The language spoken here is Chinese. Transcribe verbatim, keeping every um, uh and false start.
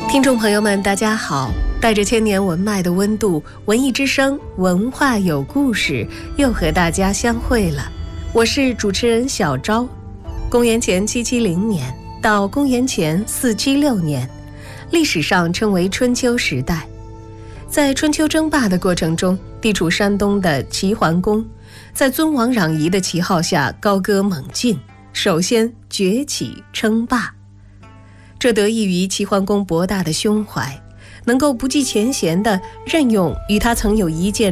听众朋友们大家好，带着千年文脉的温度，文艺之声文化有故事又和大家相会了。我是主持人小昭。公元前七七零年到公元前四七六年，历史上称为春秋时代。在春秋争霸的过程中，地处山东的齐桓公在尊王攘夷的旗号下高歌猛进，首先崛起称霸。这得益于齐桓公博大的胸怀，能够不计前嫌地任用与他曾有一见